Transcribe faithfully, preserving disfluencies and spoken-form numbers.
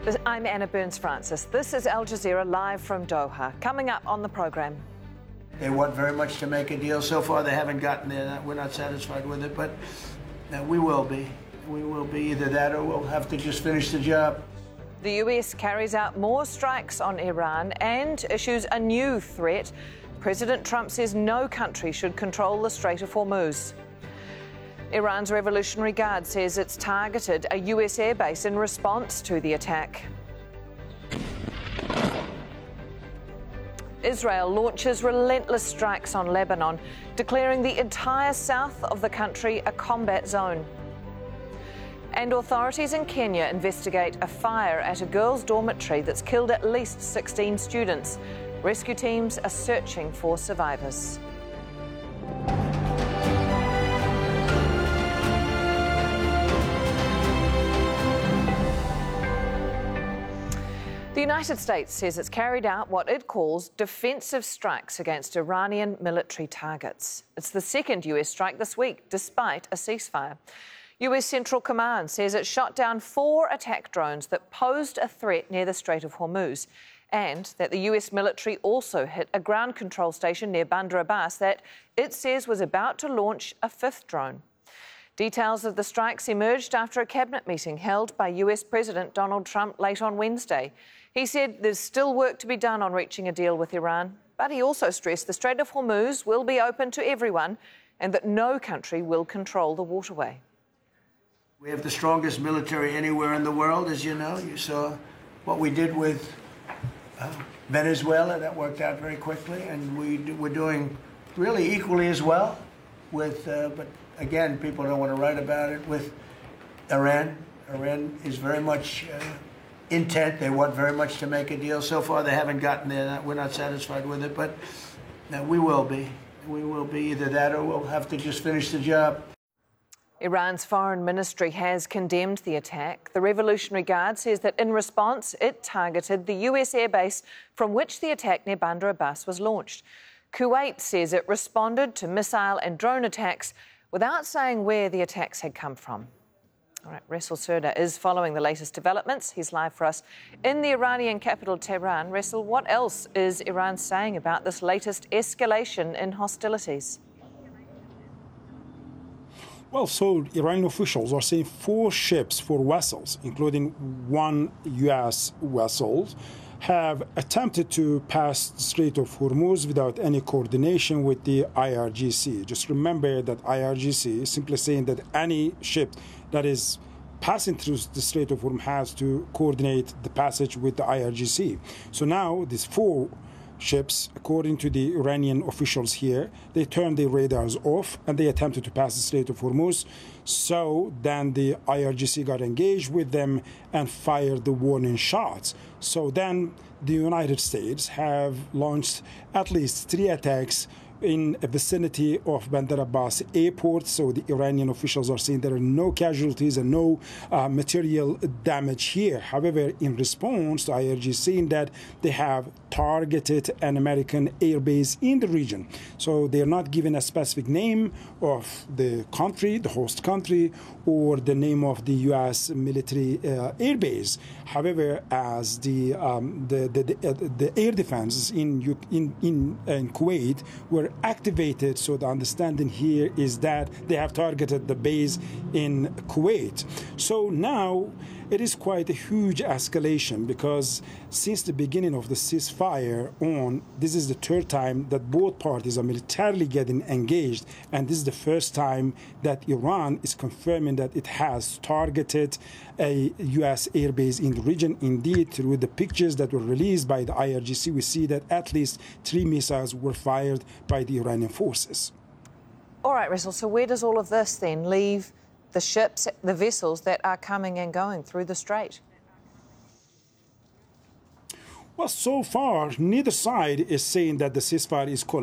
I'm Anna Burns-Francis. This is Al Jazeera live from Doha. Coming up on the program. They want very much to make a deal. So far, they haven't gotten there. We're not satisfied with it, but uh, we will be. We will be either that or we'll have to just finish the job. The U S carries out more strikes on Iran and issues a new threat. President Trump says no country should control the Strait of Hormuz. Iran's Revolutionary Guard says it's targeted a U S airbase in response to the attack. Israel launches relentless strikes on Lebanon, declaring the entire south of the country a combat zone. And authorities in Kenya investigate a fire at a girls' dormitory that's killed at least sixteen students. Rescue teams are searching for survivors. The United States says it's carried out what it calls defensive strikes against Iranian military targets. It's the second U S strike this week, despite a ceasefire. U S Central Command says it shot down four attack drones that posed a threat near the Strait of Hormuz, and that the U S military also hit a ground control station near Bandar Abbas that it says was about to launch a fifth drone. Details of the strikes emerged after a cabinet meeting held by U S President Donald Trump late on Wednesday. He said there's still work to be done on reaching a deal with Iran, but he also stressed the Strait of Hormuz will be open to everyone and that no country will control the waterway. We have the strongest military anywhere in the world, as you know. You saw what we did with uh, Venezuela. That worked out very quickly, and we do, we're doing really equally as well with, uh, but again, people don't want to write about it, with Iran. Iran is very much uh, intent. They want very much to make a deal. So far, they haven't gotten there. We're not satisfied with it, but uh, we will be. We will be either that or we'll have to just finish the job. Iran's foreign ministry has condemned the attack. The Revolutionary Guard says that in response, it targeted the U S airbase from which the attack near Bandar Abbas was launched. Kuwait says it responded to missile and drone attacks without saying where the attacks had come from. All right, Ressel Serda is following the latest developments. He's live for us in the Iranian capital, Tehran. Ressel, what else is Iran saying about this latest escalation in hostilities? Well, so Iranian officials are saying four ships, four vessels, including one U S vessel, have attempted to pass the Strait of Hormuz without any coordination with the I R G C. Just remember that I R G C is simply saying that any ship that is passing through the Strait of Hormuz has to coordinate the passage with the I R G C. So now these four ships, according to the Iranian officials here, they turned their radars off and they attempted to pass the Strait of Hormuz. So then the I R G C got engaged with them and fired the warning shots. So then the United States have launched at least three attacks in the vicinity of Bandar Abbas airport. So the Iranian officials are saying there are no casualties and no uh, material damage here. However, in response, the I R G C saying that they have targeted an American airbase in the region. So they are not given a specific name of the country, the host country, or the name of the U S military uh, airbase. However, as the um, the, the, the, uh, the air defenses in, in, in, in Kuwait were activated, so the understanding here is that they have targeted the base in Kuwait. So now it is quite a huge escalation, because since the beginning of the ceasefire on, this is the third time that both parties are militarily getting engaged, and this is the first time that Iran is confirming that it has targeted a U S airbase in the region. Indeed, through the pictures that were released by the I R G C, we see that at least three missiles were fired by the Iranian forces. All right, Ressel, so where does all of this then leave the ships, the vessels that are coming and going through the strait? Well, so far, neither side is saying that the ceasefire is collapsing.